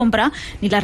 compra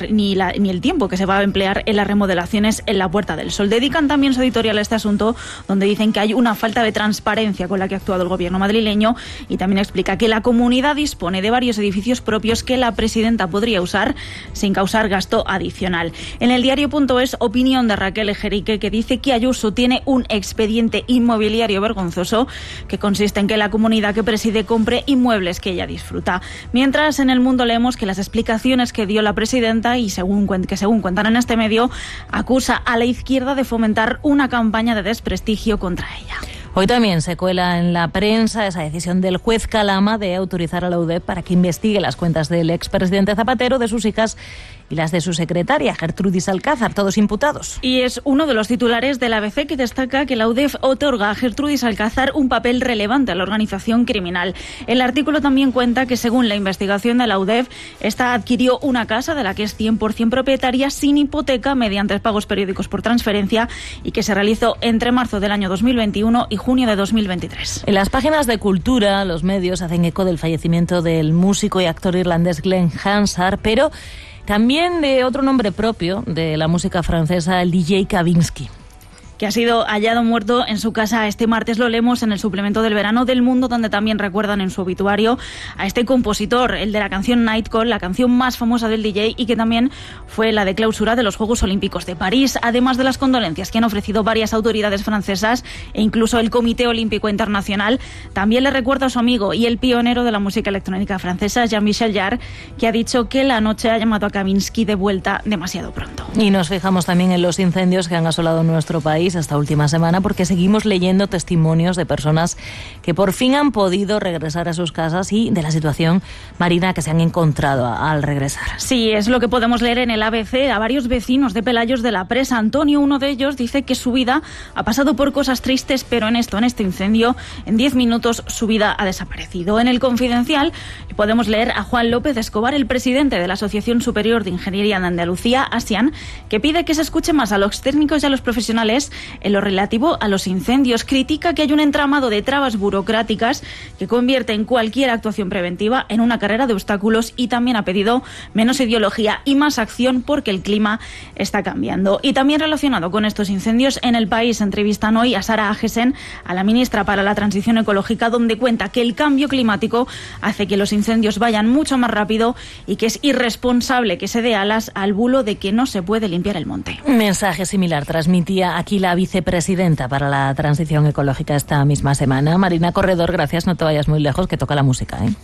ni el tiempo que se va a emplear en las remodelaciones en la Puerta del Sol. Dedican también su editorial a este asunto, donde dicen que hay una falta de transparencia con la que ha actuado el gobierno madrileño, y también explica que la comunidad dispone de varios edificios propios que la presidenta podría usar sin causar gasto adicional. En el diario.es, opinión de Raquel Ejerique, que dice que Ayuso tiene un expediente inmobiliario vergonzoso que consiste en que la comunidad que preside compre inmuebles que ella disfruta. Mientras, en El Mundo leemos que las explicaciones que dio la presidenta y según cuentan en este medio, acusa a la izquierda de fomentar una campaña de desprestigio contra ella. Hoy también se cuela en la prensa esa decisión del juez Calama de autorizar a la UDEF para que investigue las cuentas del expresidente Zapatero, de sus hijas y las de su secretaria, Gertrudis Alcázar, todos imputados. Y es uno de los titulares del ABC que destaca que la UDEF otorga a Gertrudis Alcázar un papel relevante a la organización criminal. El artículo también cuenta que, según la investigación de la UDEF, esta adquirió una casa de la que es 100% propietaria sin hipoteca mediante pagos periódicos por transferencia y que se realizó entre marzo del año 2021 y junio de 2023. En las páginas de Cultura, los medios hacen eco del fallecimiento del músico y actor irlandés Glenn Hansard, pero también de otro nombre propio de la música francesa, el DJ Kavinsky, que ha sido hallado muerto en su casa este martes. Lo leemos en el suplemento del verano del Mundo, donde también recuerdan en su obituario a este compositor, el de la canción Night Call, la canción más famosa del DJ y que también fue la de clausura de los Juegos Olímpicos de París, además de las condolencias que han ofrecido varias autoridades francesas e incluso el Comité Olímpico Internacional. También le recuerda a su amigo y el pionero de la música electrónica francesa, Jean-Michel Jarre, que ha dicho que la noche ha llamado a Kavinsky de vuelta demasiado pronto. Y nos fijamos también en los incendios que han asolado nuestro país esta última semana, porque seguimos leyendo testimonios de personas que por fin han podido regresar a sus casas y de la situación, Marina, que se han encontrado al regresar. Sí, es lo que podemos leer en el ABC. A varios vecinos de Pelayos de la Presa, Antonio, uno de ellos, dice que su vida ha pasado por cosas tristes, pero en este incendio, en 10 minutos su vida ha desaparecido. En el Confidencial podemos leer a Juan López Escobar, el presidente de la Asociación Superior de Ingeniería de Andalucía, ASIAN, que pide que se escuche más a los técnicos y a los profesionales en lo relativo a los incendios. Critica que hay un entramado de trabas burocráticas que convierte en cualquier actuación preventiva en una carrera de obstáculos, y también ha pedido menos ideología y más acción porque el clima está cambiando. Y también relacionado con estos incendios, en El País entrevistan hoy a Sara Agesen, a la ministra para la Transición Ecológica, donde cuenta que el cambio climático hace que los incendios vayan mucho más rápido y que es irresponsable que se dé alas al bulo de que no se puede limpiar el monte. Un mensaje similar transmitía aquí la vicepresidenta para la Transición Ecológica esta misma semana. Marina Corredor, gracias, no te vayas muy lejos, que toca la música, ¿eh?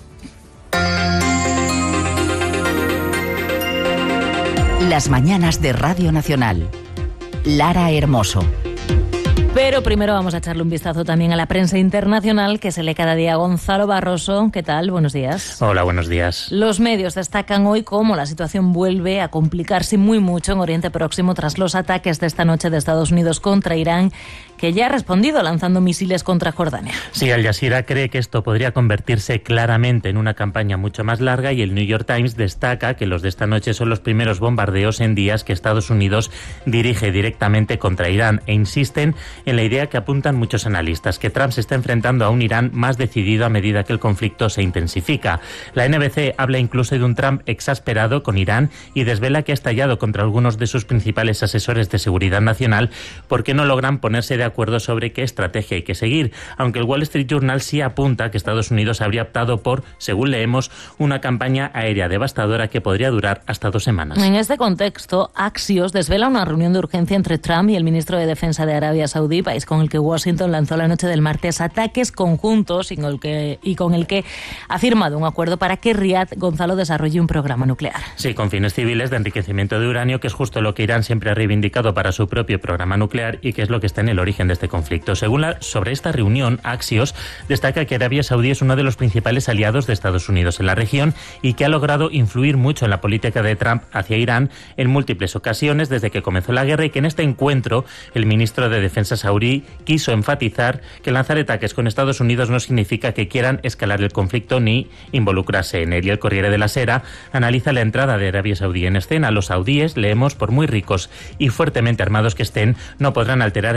Las mañanas de Radio Nacional. Lara Hermoso. Pero primero vamos a echarle un vistazo también a la prensa internacional que se lee cada día. Gonzalo Barroso, ¿qué tal? Buenos días. Hola, buenos días. Los medios destacan hoy cómo la situación vuelve a complicarse muy mucho en Oriente Próximo tras los ataques de esta noche de Estados Unidos contra Irán, que ya ha respondido lanzando misiles contra Jordania. Sí, Al Jazeera cree que esto podría convertirse claramente en una campaña mucho más larga, y el New York Times destaca que los de esta noche son los primeros bombardeos en días que Estados Unidos dirige directamente contra Irán, e insisten en la idea que apuntan muchos analistas, que Trump se está enfrentando a un Irán más decidido a medida que el conflicto se intensifica. La NBC habla incluso de un Trump exasperado con Irán y desvela que ha estallado contra algunos de sus principales asesores de seguridad nacional porque no logran ponerse de acuerdo sobre qué estrategia hay que seguir, aunque el Wall Street Journal sí apunta que Estados Unidos habría optado por, según leemos, una campaña aérea devastadora que podría durar hasta 2 semanas. En este contexto, Axios desvela una reunión de urgencia entre Trump y el ministro de Defensa de Arabia Saudí, país con el que Washington lanzó la noche del martes ataques conjuntos y con el que ha firmado un acuerdo para que Riad, Gonzalo, desarrolle un programa nuclear. Sí, con fines civiles de enriquecimiento de uranio, que es justo lo que Irán siempre ha reivindicado para su propio programa nuclear y que es lo que está en el origen de este conflicto. Sobre esta reunión, Axios destaca que Arabia Saudí es uno de los principales aliados de Estados Unidos en la región y que ha logrado influir mucho en la política de Trump hacia Irán en múltiples ocasiones desde que comenzó la guerra, y que en este encuentro el ministro de Defensa saudí quiso enfatizar que lanzar ataques con Estados Unidos no significa que quieran escalar el conflicto ni involucrarse en él. Y el Corriere della Sera analiza la entrada de Arabia Saudí en escena. Los saudíes, leemos, por muy ricos y fuertemente armados que estén, no podrán alterar el equilibrio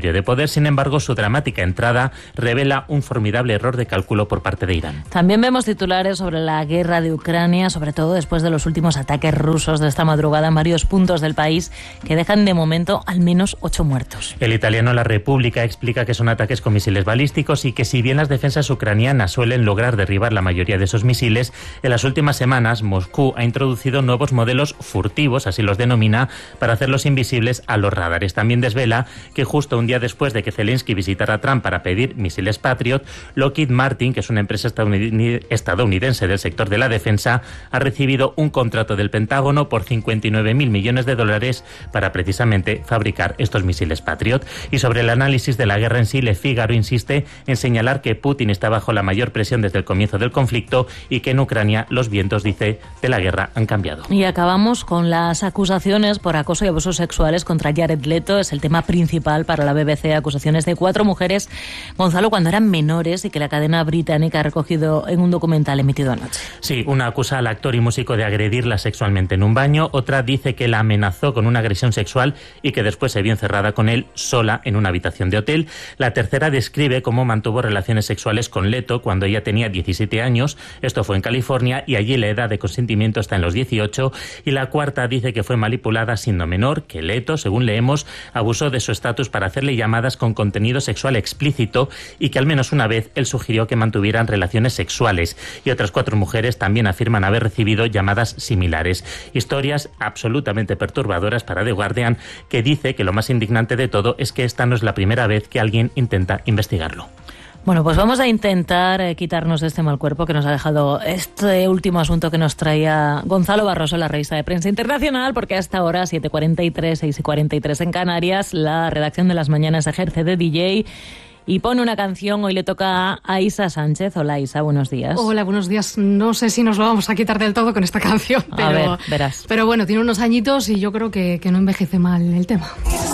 equilibrio de poder. Sin embargo, su dramática entrada revela un formidable error de cálculo por parte de Irán. También vemos titulares sobre la guerra de Ucrania, sobre todo después de los últimos ataques rusos de esta madrugada en varios puntos del país, que dejan de momento al menos 8 muertos. El italiano La Repubblica explica que son ataques con misiles balísticos y que si bien las defensas ucranianas suelen lograr derribar la mayoría de esos misiles, en las últimas semanas Moscú ha introducido nuevos modelos furtivos, así los denomina, para hacerlos invisibles a los radares. También desvela que justo un día después de que Zelensky visitara a Trump para pedir misiles Patriot, Lockheed Martin, que es una empresa estadounidense del sector de la defensa, ha recibido un contrato del Pentágono por 59.000 millones de dólares para precisamente fabricar estos misiles Patriot. Y sobre el análisis de la guerra en sí, Le Figaro insiste en señalar que Putin está bajo la mayor presión desde el comienzo del conflicto y que en Ucrania los vientos, dice, de la guerra han cambiado. Y acabamos con las acusaciones por acoso y abusos sexuales contra Jared Leto. Es el tema principal para la BBC. Acusaciones de 4 mujeres, Gonzalo, cuando eran menores y que la cadena británica ha recogido en un documental emitido anoche. Sí, una acusa al actor y músico de agredirla sexualmente en un baño. Otra dice que la amenazó con una agresión sexual y que después se vio encerrada con él sola en una habitación de hotel. La tercera describe cómo mantuvo relaciones sexuales con Leto cuando ella tenía 17 años. Esto fue en California y allí la edad de consentimiento está en los 18. Y la cuarta dice que fue manipulada siendo menor, que Leto, según leemos, abusó de su estatus para hacerle llamadas con contenido sexual explícito y que al menos una vez él sugirió que mantuvieran relaciones sexuales. Y otras 4 mujeres también afirman haber recibido llamadas similares. Historias absolutamente perturbadoras para The Guardian, que dice que lo más indignante de todo es que esta no es la primera vez que alguien intenta investigarlo. Bueno, pues vamos a intentar quitarnos de este mal cuerpo que nos ha dejado este último asunto que nos traía Gonzalo Barroso, la revista de Prensa Internacional, porque a esta hora, 7:43, 6:43 en Canarias, la redacción de Las Mañanas ejerce de DJ y pone una canción. Hoy le toca a Isa Sánchez. Hola Isa, buenos días. Hola, buenos días. No sé si nos lo vamos a quitar del todo con esta canción, pero, a ver, verás. Pero bueno, tiene unos añitos y yo creo que no envejece mal el tema.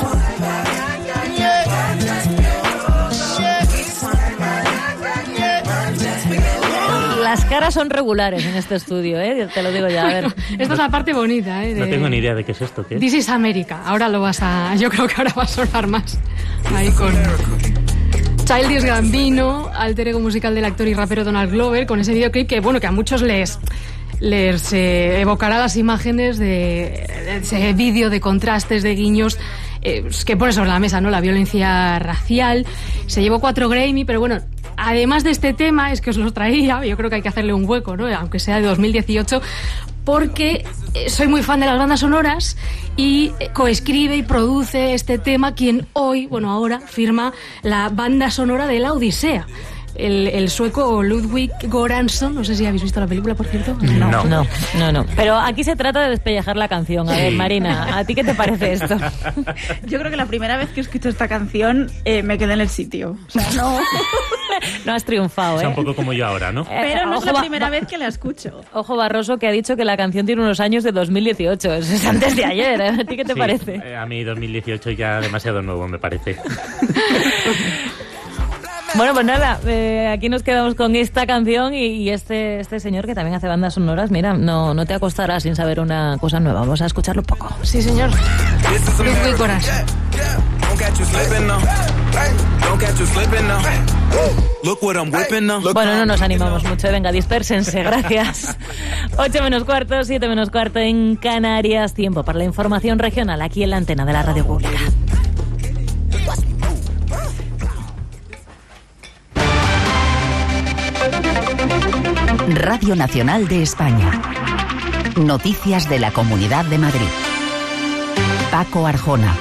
Las caras son regulares en este estudio, te lo digo ya. A ver. Esta es la parte bonita, No tengo ni idea de qué es esto. ¿Qué es? This is America. Yo creo que ahora va a sonar más. Ahí con Childish Gambino, alter ego musical del actor y rapero Donald Glover, con ese videoclip que a muchos les evocará las imágenes de ese vídeo de contrastes, de guiños que pone sobre la mesa, ¿no? La violencia racial. Se llevó 4 Grammy, pero bueno, además de este tema, es que os los traía, yo creo que hay que hacerle un hueco, ¿no? Aunque sea de 2018, porque soy muy fan de las bandas sonoras y coescribe y produce este tema quien ahora firma la banda sonora de La Odisea. El sueco Ludwig Göransson, no sé si habéis visto la película, por cierto. No. Pero aquí se trata de despellejar la canción. A ver, Marina, ¿a ti qué te parece esto? Yo creo que la primera vez que escucho esta canción me quedé en el sitio. O sea, no has triunfado, O sea, un poco como yo ahora, ¿no? Pero no es la primera vez que la escucho. Ojo Barroso, que ha dicho que la canción tiene unos años de 2018. Eso es antes de ayer. ¿A ti qué te parece? A mí 2018 ya demasiado nuevo, me parece. Bueno, pues nada, aquí nos quedamos con esta canción y este señor que también hace bandas sonoras. Mira, no te acostará sin saber una cosa nueva. Vamos a escucharlo un poco. Sí, señor. Ludwig Göransson. Bueno, no nos animamos mucho. Venga, dispérsense, gracias. 8:15, 7:15 en Canarias. Tiempo para la información regional aquí en la antena de la Radio Pública. Radio Nacional de España. Noticias de la Comunidad de Madrid. Paco Arjona.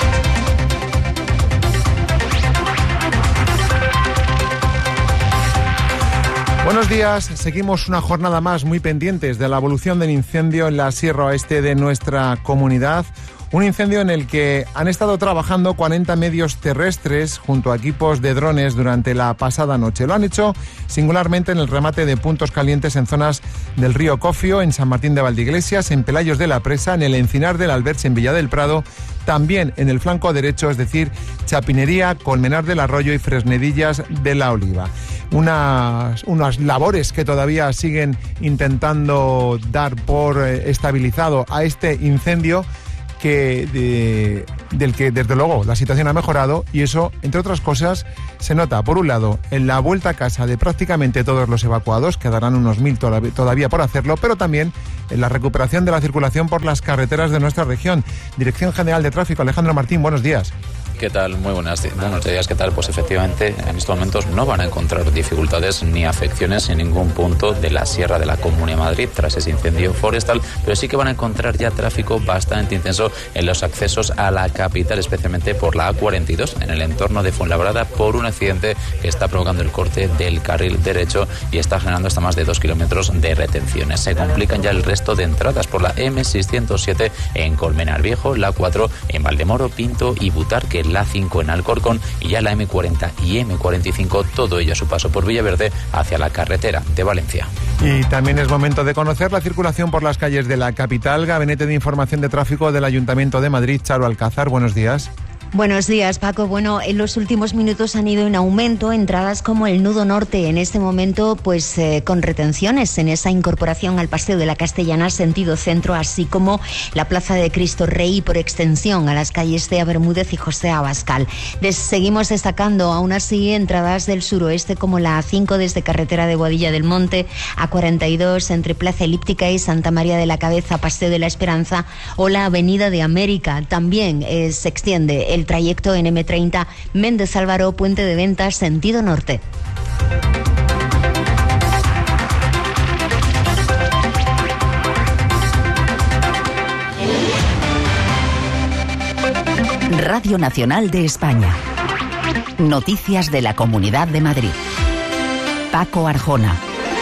Buenos días, seguimos una jornada más muy pendientes de la evolución del incendio en la Sierra Oeste de nuestra comunidad. Un incendio en el que han estado trabajando 40 medios terrestres junto a equipos de drones durante la pasada noche. Lo han hecho singularmente en el remate de puntos calientes en zonas del río Cofio, en San Martín de Valdeiglesias, en Pelayos de la Presa, en el Encinar del Alberche, en Villa del Prado, también en el flanco derecho, es decir, Chapinería, Colmenar del Arroyo y Fresnedillas de la Oliva. Unas labores que todavía siguen intentando dar por estabilizado a este incendio, del que desde luego la situación ha mejorado, y eso, entre otras cosas, se nota, por un lado, en la vuelta a casa de prácticamente todos los evacuados, quedarán unos 1000 todavía por hacerlo, pero también en la recuperación de la circulación por las carreteras de nuestra región. Dirección General de Tráfico, Alejandro Martín, buenos días. ¿Qué tal? Muy buenos días. ¿Qué tal? Pues efectivamente, en estos momentos no van a encontrar dificultades ni afecciones en ningún punto de la Sierra de la Comunidad de Madrid tras ese incendio forestal, pero sí que van a encontrar ya tráfico bastante intenso en los accesos a la capital, especialmente por la A42, en el entorno de Fuenlabrada, por un accidente que está provocando el corte del carril derecho y está generando hasta más de 2 kilómetros de retenciones. Se complican ya el resto de entradas por la M607 en Colmenar Viejo, la 4 en Valdemoro, Pinto y Butarque, la 5 en Alcorcón y ya la M40 y M45, todo ello a su paso por Villaverde hacia la carretera de Valencia. Y también es momento de conocer la circulación por las calles de la capital. Gabinete de Información de Tráfico del Ayuntamiento de Madrid, Charo Alcázar, buenos días. Buenos días, Paco. Bueno, en los últimos minutos han ido en aumento entradas como el Nudo Norte, en este momento pues con retenciones en esa incorporación al Paseo de la Castellana sentido centro, así como la Plaza de Cristo Rey y por extensión a las calles Cea Bermúdez y José Abascal. Seguimos destacando aún así entradas del suroeste como la A5 desde carretera de Boadilla del Monte, A42 entre Plaza Elíptica y Santa María de la Cabeza, Paseo de la Esperanza, o la Avenida de América. También se extiende el trayecto en M30 Méndez Álvaro, Puente de Ventas, sentido norte. Radio Nacional de España. Noticias de la Comunidad de Madrid. Paco Arjona.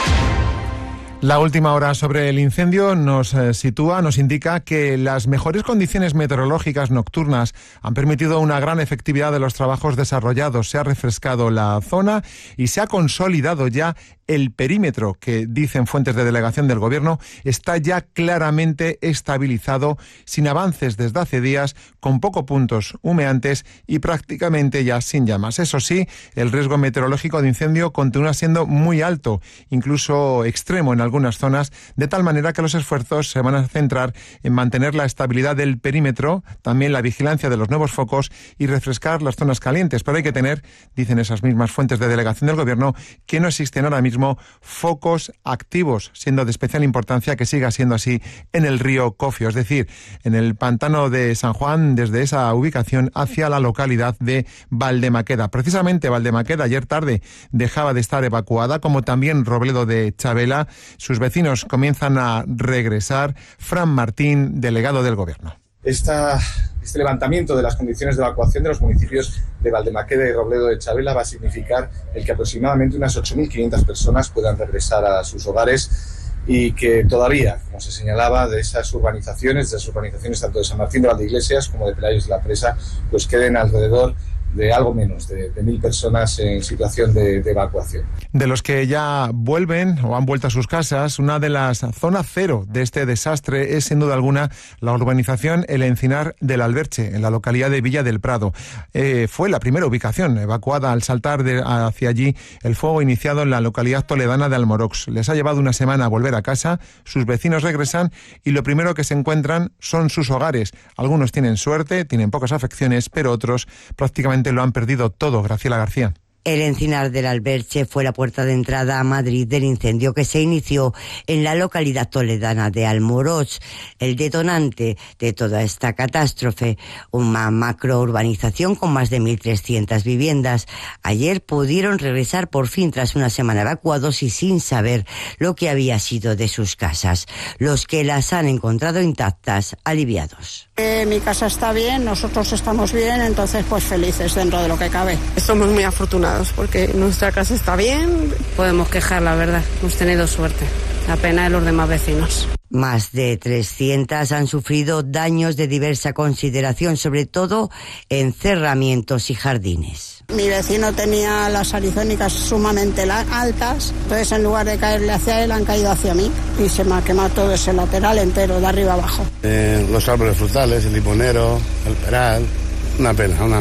La última hora sobre el incendio nos indica que las mejores condiciones meteorológicas nocturnas han permitido una gran efectividad de los trabajos desarrollados. Se ha refrescado la zona y se ha consolidado ya el perímetro que, dicen fuentes de delegación del Gobierno, está ya claramente estabilizado, sin avances desde hace días, con pocos puntos humeantes y prácticamente ya sin llamas. Eso sí, el riesgo meteorológico de incendio continúa siendo muy alto, incluso extremo en algunas zonas, de tal manera que los esfuerzos se van a centrar en mantener la estabilidad del perímetro, también la vigilancia de los nuevos focos y refrescar las zonas calientes. Pero hay que tener, dicen esas mismas fuentes de delegación del Gobierno, que no existen ahora mismo focos activos, siendo de especial importancia que siga siendo así en el río Cofio, es decir, en el pantano de San Juan, desde esa ubicación hacia la localidad de Valdemaqueda. Precisamente Valdemaqueda ayer tarde dejaba de estar evacuada, como también Robledo de Chavela. Sus vecinos comienzan a regresar. Fran Martín, delegado del Gobierno. Este levantamiento de las condiciones de evacuación de los municipios de Valdemaqueda y Robledo de Chavela va a significar el que aproximadamente unas 8.500 personas puedan regresar a sus hogares y que todavía, como se señalaba, de esas urbanizaciones tanto de San Martín de Valdeiglesias como de Pelayos de la Presa, pues queden alrededor de algo menos de 1.000 personas en situación de evacuación. De los que ya vuelven o han vuelto a sus casas, una de las zonas cero de este desastre es sin duda alguna la urbanización El Encinar del Alberche, en la localidad de Villa del Prado. Fue la primera ubicación evacuada al saltar hacia allí el fuego iniciado en la localidad toledana de Almorox. Les ha llevado una semana a volver a casa, sus vecinos regresan y lo primero que se encuentran son sus hogares. Algunos tienen suerte, tienen pocas afecciones, pero otros prácticamente lo han perdido todo. Graciela García. El Encinar del Alberche fue la puerta de entrada a Madrid del incendio que se inició en la localidad toledana de Almorox. El detonante de toda esta catástrofe, una macrourbanización con más de 1.300 viviendas. Ayer pudieron regresar por fin tras una semana evacuados y sin saber lo que había sido de sus casas. Los que las han encontrado intactas, aliviados. Mi casa está bien, nosotros estamos bien, entonces pues felices dentro de lo que cabe. Somos muy afortunados porque nuestra casa está bien. Podemos quejar, la verdad, hemos tenido suerte. La pena de los demás vecinos. Más de 300 han sufrido daños de diversa consideración, sobre todo en cerramientos y jardines. Mi vecino tenía las arizónicas sumamente altas, entonces en lugar de caerle hacia él han caído hacia mí y se me ha quemado todo ese lateral entero, de arriba abajo. Los árboles frutales, el limonero, el peral, una pena.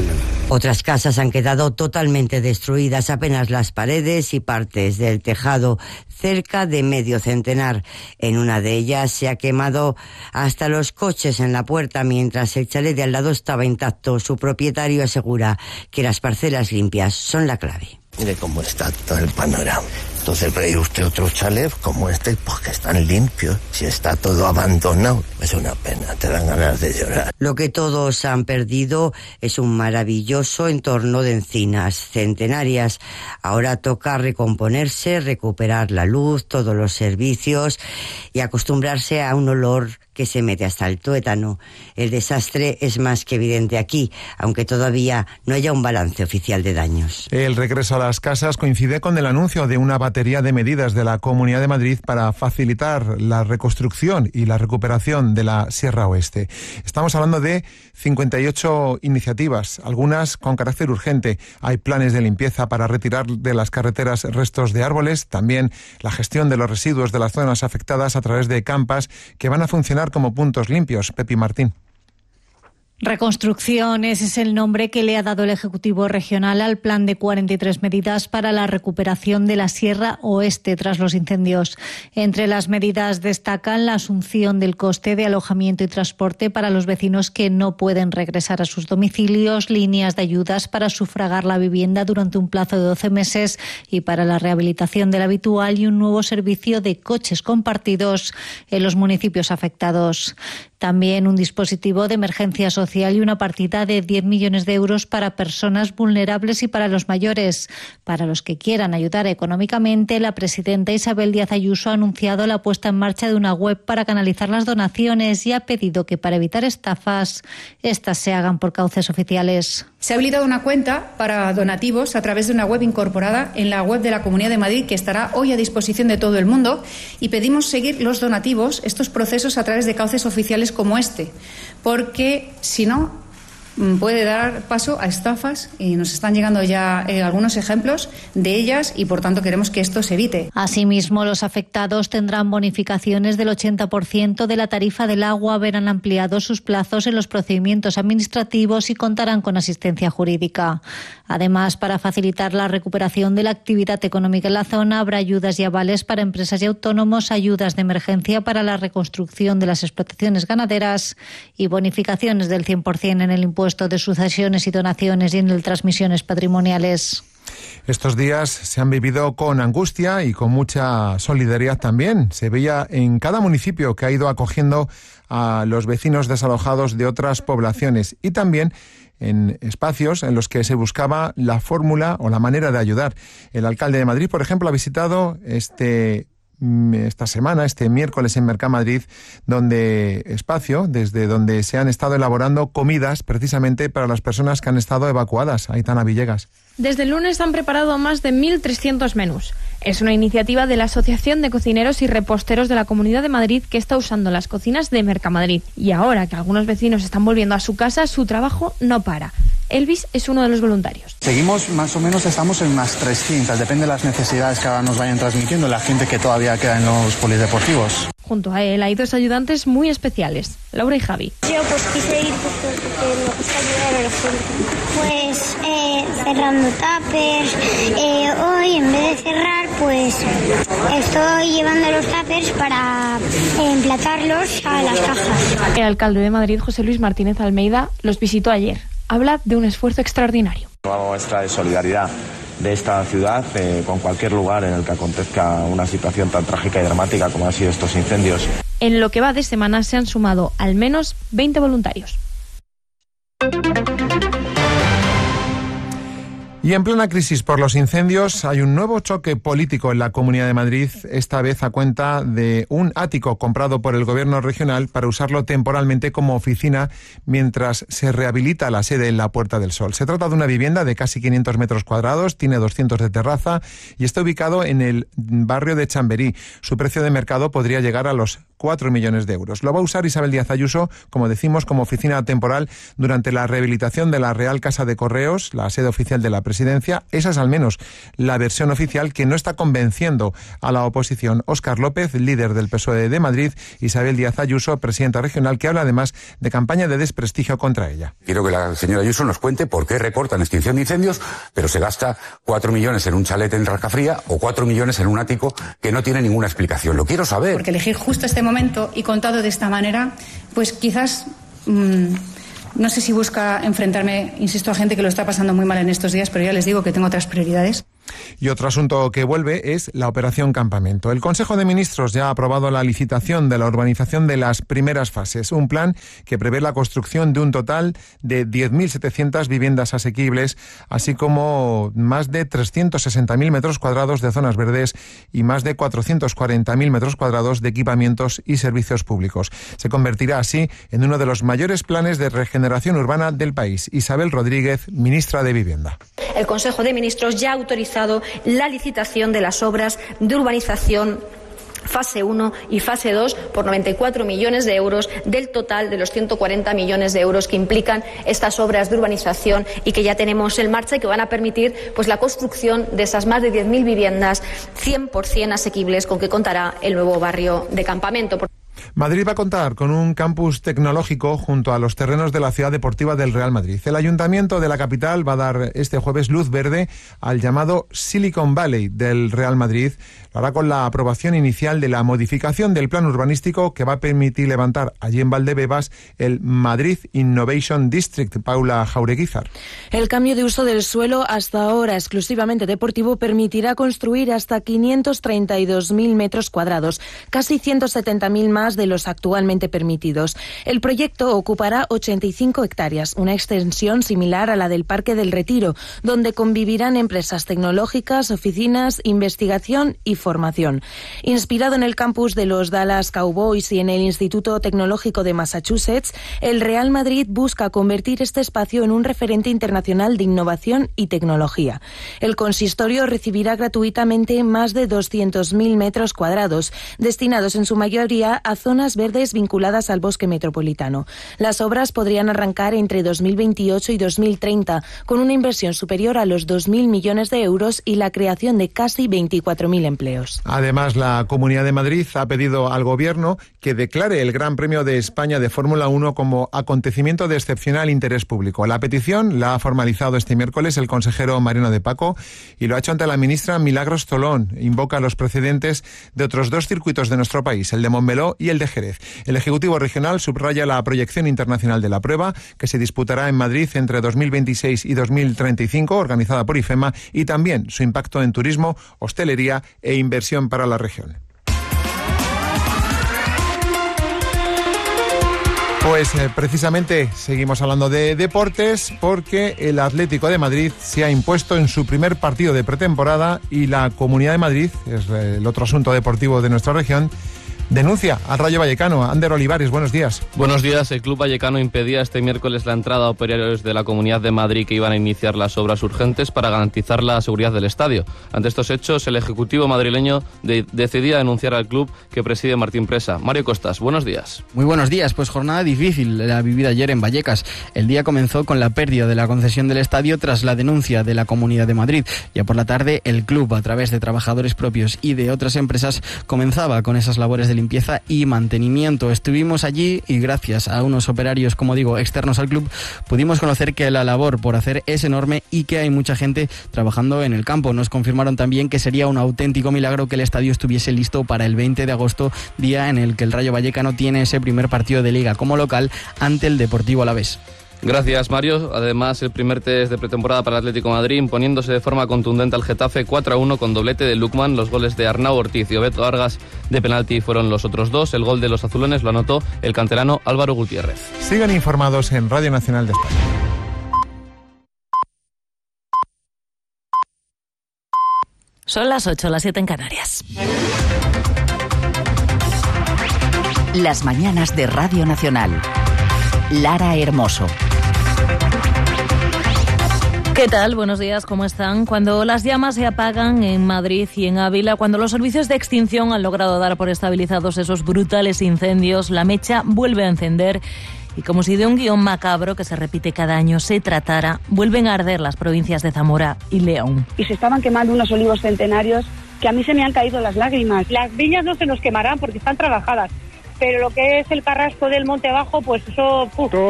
Otras casas han quedado totalmente destruidas, apenas las paredes y partes del tejado, cerca de medio centenar. En una de ellas se ha quemado hasta los coches en la puerta, mientras el chalet de al lado estaba intacto. Su propietario asegura que las parcelas limpias son la clave. Mire cómo está todo el panorama. Entonces ve usted otro chalet como este, pues que están limpios. Si está todo abandonado, es una pena, te dan ganas de llorar. Lo que todos han perdido es un maravilloso entorno de encinas centenarias. Ahora toca recomponerse, recuperar la luz, todos los servicios y acostumbrarse a un olor que se mete hasta el tuétano. El desastre es más que evidente aquí, aunque todavía no haya un balance oficial de daños. El regreso a las casas coincide con el anuncio de una batería de medidas de la Comunidad de Madrid para facilitar la reconstrucción y la recuperación de la Sierra Oeste. Estamos hablando de 58 iniciativas, algunas con carácter urgente. Hay planes de limpieza para retirar de las carreteras restos de árboles, también la gestión de los residuos de las zonas afectadas a través de campas que van a funcionar como puntos limpios. Pepi Martín. Reconstrucción, ese es el nombre que le ha dado el Ejecutivo Regional al plan de 43 medidas para la recuperación de la Sierra Oeste tras los incendios. Entre las medidas destacan la asunción del coste de alojamiento y transporte para los vecinos que no pueden regresar a sus domicilios, líneas de ayudas para sufragar la vivienda durante un plazo de 12 meses y para la rehabilitación del habitual y un nuevo servicio de coches compartidos en los municipios afectados. También un dispositivo de emergencia social y una partida de 10 millones de euros para personas vulnerables y para los mayores. Para los que quieran ayudar económicamente, la presidenta Isabel Díaz Ayuso ha anunciado la puesta en marcha de una web para canalizar las donaciones y ha pedido que para evitar estafas, estas se hagan por cauces oficiales. Se ha habilitado una cuenta para donativos a través de una web incorporada en la web de la Comunidad de Madrid que estará hoy a disposición de todo el mundo y pedimos seguir los donativos, estos procesos a través de cauces oficiales como este, porque si no puede dar paso a estafas y nos están llegando ya algunos ejemplos de ellas y por tanto queremos que esto se evite. Asimismo, los afectados tendrán bonificaciones del 80% de la tarifa del agua, verán ampliados sus plazos en los procedimientos administrativos y contarán con asistencia jurídica. Además, para facilitar la recuperación de la actividad económica en la zona, habrá ayudas y avales para empresas y autónomos, ayudas de emergencia para la reconstrucción de las explotaciones ganaderas y bonificaciones del 100% en el impuesto de sucesiones y donaciones y en el transmisiones patrimoniales. Estos días se han vivido con angustia y con mucha solidaridad también. Se veía en cada municipio que ha ido acogiendo a los vecinos desalojados de otras poblaciones y también en espacios en los que se buscaba la fórmula o la manera de ayudar. El alcalde de Madrid, por ejemplo, ha visitado esta semana, este miércoles en Mercamadrid, desde donde se han estado elaborando comidas precisamente para las personas que han estado evacuadas. Aitana Villegas. Desde el lunes han preparado más de 1.300 menús. Es una iniciativa de la Asociación de Cocineros y Reposteros de la Comunidad de Madrid que está usando las cocinas de Mercamadrid. Y ahora que algunos vecinos están volviendo a su casa, su trabajo no para. Elvis es uno de los voluntarios. Seguimos, más o menos, estamos en unas 300, depende de las necesidades que ahora nos vayan transmitiendo la gente que todavía queda en los polideportivos. Junto a él hay dos ayudantes muy especiales, Laura y Javi. Yo pues quise ir porque me gusta ayudar a la gente. Pues cerrando tuppers. Hoy en vez de cerrar, pues estoy llevando los tuppers para emplatarlos a las cajas. El alcalde de Madrid, José Luis Martínez Almeida, los visitó ayer. Habla de un esfuerzo extraordinario. Una muestra de solidaridad de esta ciudad con cualquier lugar en el que acontezca una situación tan trágica y dramática como han sido estos incendios. En lo que va de semana se han sumado al menos 20 voluntarios. Y en plena crisis por los incendios hay un nuevo choque político en la Comunidad de Madrid, esta vez a cuenta de un ático comprado por el gobierno regional para usarlo temporalmente como oficina mientras se rehabilita la sede en la Puerta del Sol. Se trata de una vivienda de casi 500 metros cuadrados, tiene 200 de terraza y está ubicado en el barrio de Chamberí. Su precio de mercado podría llegar a los 4 millones de euros. Lo va a usar Isabel Díaz Ayuso, como decimos, como oficina temporal durante la rehabilitación de la Real Casa de Correos, la sede oficial de la Presidencia. Esa es al menos la versión oficial que no está convenciendo a la oposición. Óscar López, líder del PSOE de Madrid, Isabel Díaz Ayuso, presidenta regional, que habla además de campaña de desprestigio contra ella. Quiero que la señora Ayuso nos cuente por qué recortan extinción de incendios, pero se gasta 4 millones en un chalet en Rascafría o 4 millones en un ático que no tiene ninguna explicación. Lo quiero saber. Porque elegir justo este momento y contado de esta manera, pues quizás... no sé si busca enfrentarme, insisto, a gente que lo está pasando muy mal en estos días, pero ya les digo que tengo otras prioridades. Y otro asunto que vuelve es la Operación Campamento. El Consejo de Ministros ya ha aprobado la licitación de la urbanización de las primeras fases, un plan que prevé la construcción de un total de 10.700 viviendas asequibles, así como más de 360.000 metros cuadrados de zonas verdes y más de 440.000 metros cuadrados de equipamientos y servicios públicos. Se convertirá así en uno de los mayores planes de regeneración urbana del país. Isabel Rodríguez, ministra de Vivienda. El Consejo de Ministros ya ha autorizado la licitación de las obras de urbanización fase 1 y fase 2 por 94 millones de euros del total de los 140 millones de euros que implican estas obras de urbanización y que ya tenemos en marcha y que van a permitir pues la construcción de esas más de 10.000 viviendas 100% asequibles con que contará el nuevo barrio de Campamento. Madrid va a contar con un campus tecnológico junto a los terrenos de la ciudad deportiva del Real Madrid. El Ayuntamiento de la capital va a dar este jueves luz verde al llamado Silicon Valley del Real Madrid. Lo hará con la aprobación inicial de la modificación del plan urbanístico que va a permitir levantar allí en Valdebebas el Madrid Innovation District. Paula Jaureguizar. El cambio de uso del suelo, hasta ahora exclusivamente deportivo, permitirá construir hasta 532.000 metros cuadrados, casi 170.000 más de los actualmente permitidos. El proyecto ocupará 85 hectáreas, una extensión similar a la del Parque del Retiro, donde convivirán empresas tecnológicas, oficinas, investigación y formación. Inspirado en el campus de los Dallas Cowboys y en el Instituto Tecnológico de Massachusetts, el Real Madrid busca convertir este espacio en un referente internacional de innovación y tecnología. El consistorio recibirá gratuitamente más de 200.000 metros cuadrados, destinados en su mayoría a zonas verdes vinculadas al bosque metropolitano. Las obras podrían arrancar entre 2028 y 2030, con una inversión superior a los 2.000 millones de euros y la creación de casi 24.000 empleos. Además, la Comunidad de Madrid ha pedido al Gobierno que declare el Gran Premio de España de Fórmula 1 como acontecimiento de excepcional interés público. La petición la ha formalizado este miércoles el consejero Mariano de Paco y lo ha hecho ante la ministra Milagros Tolón. Invoca los precedentes de otros dos circuitos de nuestro país, el de Montmeló y el de Jerez. El Ejecutivo Regional subraya la proyección internacional de la prueba, que se disputará en Madrid entre 2026 y 2035, organizada por IFEMA, y también su impacto en turismo, hostelería e inversión para la región. Pues precisamente seguimos hablando de deportes porque el Atlético de Madrid se ha impuesto en su primer partido de pretemporada y la Comunidad de Madrid, es el otro asunto deportivo de nuestra región, denuncia al Rayo Vallecano. Ander Olivares, buenos días. Buenos días. El club vallecano impedía este miércoles la entrada a operarios de la Comunidad de Madrid que iban a iniciar las obras urgentes para garantizar la seguridad del estadio. Ante estos hechos, el Ejecutivo madrileño decidía denunciar al club que preside Martín Presa. Mario Costas, buenos días. Muy buenos días. Pues jornada difícil la vivida ayer en Vallecas. El día comenzó con la pérdida de la concesión del estadio tras la denuncia de la Comunidad de Madrid. Ya por la tarde, el club, a través de trabajadores propios y de otras empresas, comenzaba con esas labores de limpieza y mantenimiento. Estuvimos allí y gracias a unos operarios, como digo, externos al club, pudimos conocer que la labor por hacer es enorme y que hay mucha gente trabajando en el campo. Nos confirmaron también que sería un auténtico milagro que el estadio estuviese listo para el 20 de agosto, día en el que el Rayo Vallecano tiene ese primer partido de Liga como local ante el Deportivo Alavés. Gracias, Mario. Además, el primer test de pretemporada para el Atlético de Madrid, imponiéndose de forma contundente al Getafe 4-1 con doblete de Lukman. Los goles de Arnau Ortiz y Obeto Argas de penalti fueron los otros dos. El gol de los azulones lo anotó el canterano Álvaro Gutiérrez. Sigan informados en Radio Nacional de España. Son las 8, las 7 en Canarias. Las mañanas de Radio Nacional. Lara Hermoso. ¿Qué tal? Buenos días, ¿cómo están? Cuando las llamas se apagan en Madrid y en Ávila, cuando los servicios de extinción han logrado dar por estabilizados esos brutales incendios, la mecha vuelve a encender y, como si de un guión macabro que se repite cada año se tratara, vuelven a arder las provincias de Zamora y León. Y se estaban quemando unos olivos centenarios que a mí se me han caído las lágrimas. Las viñas no se nos quemarán porque están trabajadas, pero lo que es el carrasco del monte abajo, pues eso...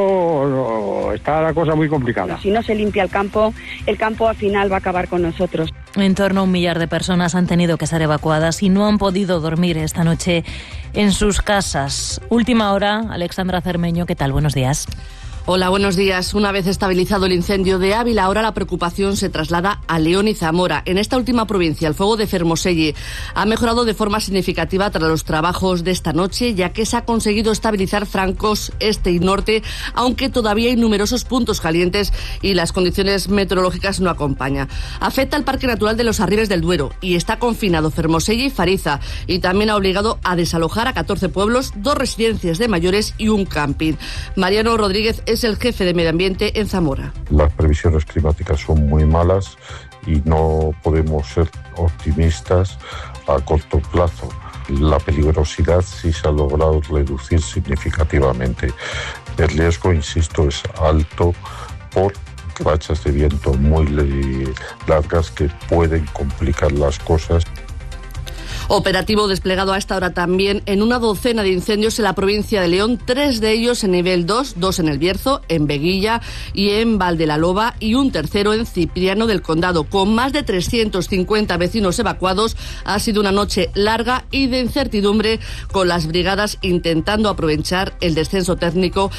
Todo está la cosa muy complicada. Si no se limpia el campo al final va a acabar con nosotros. En torno a 1 millar de personas han tenido que ser evacuadas y no han podido dormir esta noche en sus casas. Última hora, Alexandra Cermeño, ¿qué tal? Buenos días. Hola, buenos días. Una vez estabilizado el incendio de Ávila, ahora la preocupación se traslada a León y Zamora. En esta última provincia, el fuego de Fermoselle ha mejorado de forma significativa tras los trabajos de esta noche, ya que se ha conseguido estabilizar francos este y norte, aunque todavía hay numerosos puntos calientes y las condiciones meteorológicas no acompañan. Afecta al Parque Natural de los Arribes del Duero y está confinado Fermoselle y Fariza, y también ha obligado a desalojar a 14 pueblos, 2 residencias de mayores y un camping. Mariano Rodríguez es el jefe de Medio Ambiente en Zamora. Las previsiones climáticas son muy malas y no podemos ser optimistas a corto plazo. La peligrosidad sí se ha logrado reducir significativamente. El riesgo, insisto, es alto por rachas de viento muy largas que pueden complicar las cosas. Operativo desplegado a esta hora también en una docena de incendios en la provincia de León, 3 de ellos en nivel 2, 2 en El Bierzo, en Veguilla y en Valdelaloba, y un tercero en Cipriano del Condado. Con más de 350 vecinos evacuados, ha sido una noche larga y de incertidumbre, con las brigadas intentando aprovechar el descenso térmico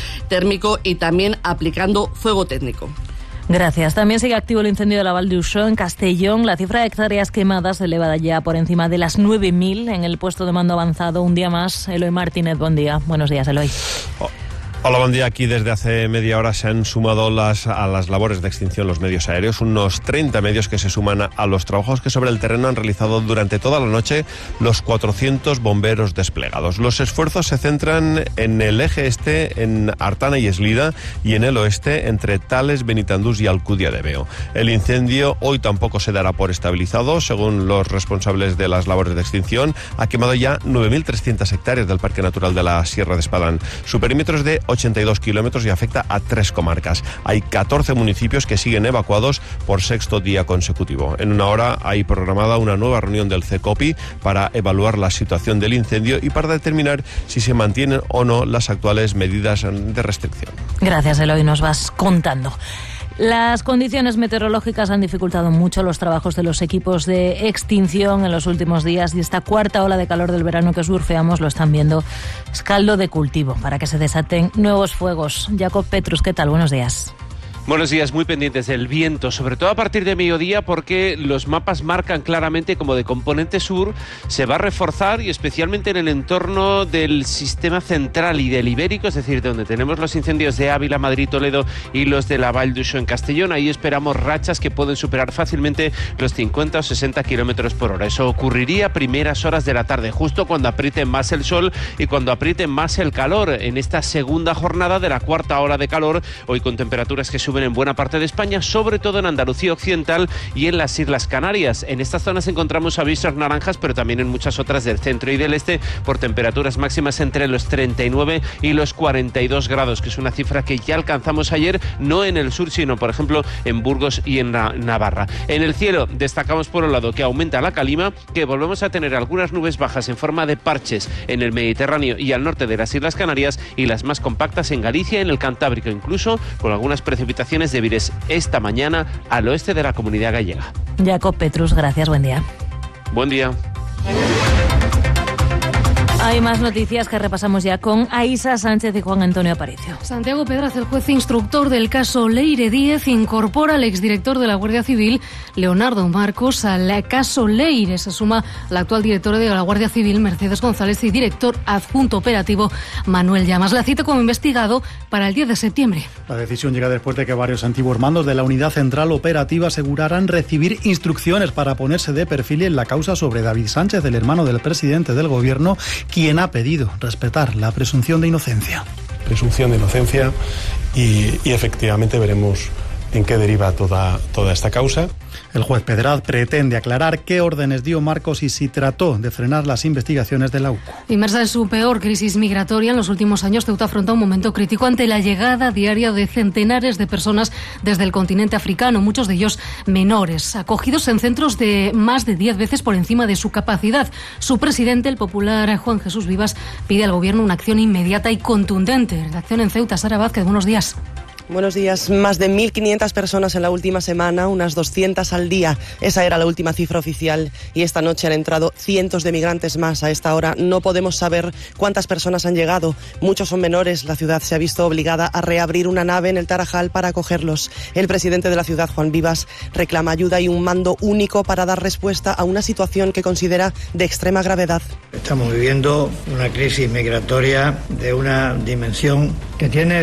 y también aplicando fuego técnico. Gracias. También sigue activo el incendio de la Val d'Uixó en Castellón. La cifra de hectáreas quemadas se eleva ya por encima de las 9.000 en el puesto de mando avanzado. Un día más, Eloy Martínez, buen día. Buenos días, Eloy. Hola, buen día. Aquí desde hace media hora se han sumado a las labores de extinción los medios aéreos, unos 30 medios que se suman a los trabajos que sobre el terreno han realizado durante toda la noche los 400 bomberos desplegados. Los esfuerzos se centran en el eje este, en Artana y Eslida, y en el oeste, entre Tales, Benitandús y Alcudia de Veo. El incendio hoy tampoco se dará por estabilizado. Según los responsables de las labores de extinción, ha quemado ya 9.300 hectáreas del Parque Natural de la Sierra de Espadán. Su perímetro es de 82 kilómetros y afecta a 3 comarcas. Hay 14 municipios que siguen evacuados por 6º día consecutivo. En una hora hay programada una nueva reunión del CECOPI para evaluar la situación del incendio y para determinar si se mantienen o no las actuales medidas de restricción. Gracias, Eloy, nos vas contando. Las condiciones meteorológicas han dificultado mucho los trabajos de los equipos de extinción en los últimos días, y esta cuarta ola de calor del verano que surfeamos, lo están viendo, es caldo de cultivo para que se desaten nuevos fuegos. Jacob Petrus, ¿qué tal? Buenos días. Buenos días, muy pendientes del viento, sobre todo a partir de mediodía, porque los mapas marcan claramente como de componente sur se va a reforzar, y especialmente en el entorno del sistema central y del Ibérico, es decir, donde tenemos los incendios de Ávila, Madrid, Toledo y los de la Val d'Uixó en Castellón. Ahí esperamos rachas que pueden superar fácilmente los 50 o 60 kilómetros por hora. Eso ocurriría a primeras horas de la tarde, justo cuando apriete más el sol y cuando apriete más el calor en esta segunda jornada de la cuarta ola de calor, hoy con temperaturas que suben en buena parte de España, sobre todo en Andalucía Occidental y en las Islas Canarias. En estas zonas encontramos avisos naranjas, pero también en muchas otras del centro y del este, por temperaturas máximas entre los 39 y los 42 grados, que es una cifra que ya alcanzamos ayer, no en el sur, sino por ejemplo en Burgos y en Navarra. En el cielo destacamos por un lado que aumenta la calima, que volvemos a tener algunas nubes bajas en forma de parches en el Mediterráneo y al norte de las Islas Canarias, y las más compactas en Galicia y en el Cantábrico, incluso con algunas precipitaciones débiles esta mañana al oeste de la Comunidad Gallega. Jacob Petrus, gracias, buen día. Buen día. Hay más noticias que repasamos ya con Aísa Sánchez y Juan Antonio Aparicio. Santiago Pedraz, el juez instructor del caso Leire Díez, incorpora al exdirector de la Guardia Civil, Leonardo Marcos, al caso Leire. Se suma la actual directora de la Guardia Civil, Mercedes González, y director adjunto operativo, Manuel Llamas. La cita como investigado para el 10 de septiembre. La decisión llega después de que varios antiguos mandos de la Unidad Central Operativa aseguraran recibir instrucciones para ponerse de perfil en la causa sobre David Sánchez, el hermano del presidente del Gobierno, quien ha pedido respetar la presunción de inocencia. Presunción de inocencia y efectivamente veremos en qué deriva toda esta causa. El juez Pedraz pretende aclarar qué órdenes dio Marcos y si trató de frenar las investigaciones de la UCO. Inmersa en su peor crisis migratoria, en los últimos años Ceuta afronta un momento crítico ante la llegada diaria de centenares de personas desde el continente africano, muchos de ellos menores, acogidos en centros de más de 10 veces por encima de su capacidad. Su presidente, el popular Juan Jesús Vivas, pide al Gobierno una acción inmediata y contundente. Redacción en Ceuta, Sara Vázquez, buenos días. Buenos días. Más de 1.500 personas en la última semana, unas 200 al día. Esa era la última cifra oficial y esta noche han entrado cientos de migrantes más. A esta hora no podemos saber cuántas personas han llegado. Muchos son menores. La ciudad se ha visto obligada a reabrir una nave en el Tarajal para acogerlos. El presidente de la ciudad, Juan Vivas, reclama ayuda y un mando único para dar respuesta a una situación que considera de extrema gravedad. Estamos viviendo una crisis migratoria de una dimensión que tiene